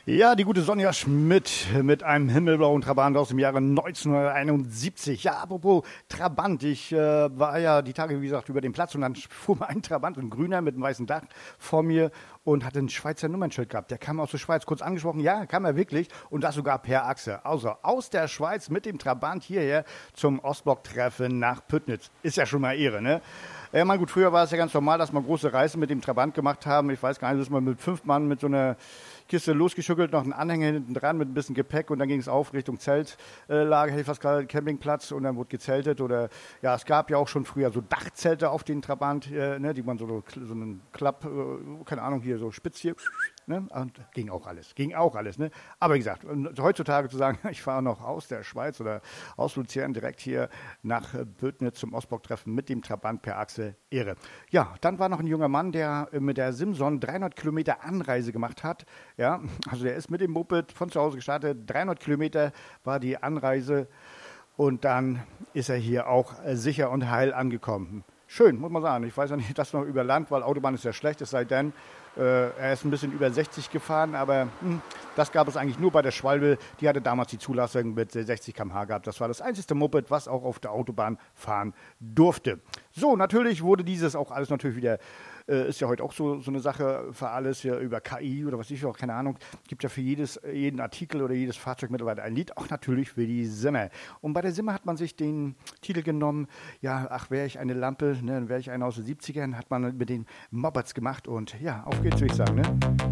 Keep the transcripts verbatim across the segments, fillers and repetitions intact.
Ja, die gute Sonja Schmidt mit einem himmelblauen Trabant aus dem Jahre neunzehnhunderteinundsiebzig. Ja, apropos Trabant, ich äh, war ja die Tage, wie gesagt, über den Platz und dann fuhr mal ein Trabant, ein grüner mit einem weißen Dach vor mir und hatte ein Schweizer Nummernschild gehabt. Der kam aus der Schweiz, kurz angesprochen, ja, kam er wirklich und das sogar per Achse. Also aus der Schweiz mit dem Trabant hierher zum Ostblock-Treffen nach Püttnitz. Ist ja schon mal Ehre, ne? Ja, mein gut, früher war es ja ganz normal, dass wir große Reisen mit dem Trabant gemacht haben. Ich weiß gar nicht, dass man mit fünf Mann mit so einer Kiste losgeschuckelt, noch einen Anhänger hinten dran mit ein bisschen Gepäck und dann ging es auf Richtung Zeltlager, hätte ich fast gerade Campingplatz und dann wurde gezeltet oder ja, es gab ja auch schon früher so Dachzelte auf den Trabant, äh, ne, die man so, so einen Klapp, äh, keine Ahnung, hier so spitz hier, ne, und ging auch alles, ging auch alles, ne, aber wie gesagt, heutzutage zu sagen, ich fahre noch aus der Schweiz oder aus Luzern direkt hier nach Pötnitz zum Ostblock-Treffen mit dem Trabant per Achse, Ehre. Ja, dann war noch ein junger Mann, der mit der Simson dreihundert Kilometer Anreise gemacht hat. Ja, also der ist mit dem Moped von zu Hause gestartet, dreihundert Kilometer war die Anreise und dann ist er hier auch sicher und heil angekommen. Schön, muss man sagen. Ich weiß ja nicht, das noch über Land, weil Autobahn ist ja schlecht, es sei denn, äh, er ist ein bisschen über sechzig gefahren, aber hm, das gab es eigentlich nur bei der Schwalbe. Die hatte damals die Zulassung mit sechzig Kilometer pro Stunde gehabt. Das war das einzige Moped, was auch auf der Autobahn fahren durfte. So, natürlich wurde dieses auch alles natürlich wieder, äh, ist ja heute auch so, so eine Sache für alles, ja, über K I oder was ich auch, keine Ahnung. Gibt ja für jedes, jeden Artikel oder jedes Fahrzeug mittlerweile ein Lied, auch natürlich für die Simmer. Und bei der Simmer hat man sich den Titel genommen, ja, ach, wäre ich eine Lampe, ne, dann wäre ich einer aus den siebzigern, hat man mit den Mobbats gemacht und ja, auf geht's, würde ich sagen, ne?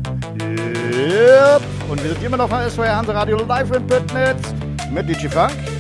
Yep. Und wir sind immer noch mal S W R Hansa Radio live in Püttnitz mit D J Funk.